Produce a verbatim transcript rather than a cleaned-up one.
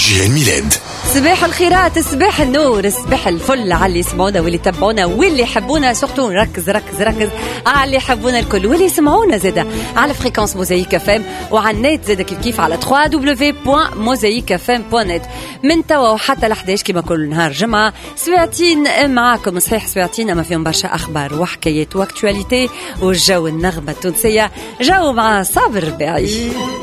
جيهان ميلاد. صباح الخيرات، صباح النور، صباح الفل على اللي يسمعونا واللي يتبعونا واللي يحبونا. سورتو ركز ركز ركز على اللي يحبونا الكل واللي يسمعونا زاده على فريكونس موزايك اف ام وعلى النت زاده كيف كيف على دبليو دبليو دبليو بوان موزايك اف ام بوان نت من توا وحتى لحداش كما كل نهار جمعه. سبعتين معاكم صحيح سبعتين، اما فيهم برشا اخبار وحكايات واكتواليتي والجو النغمه التونسيه جو مع صابر رباعي.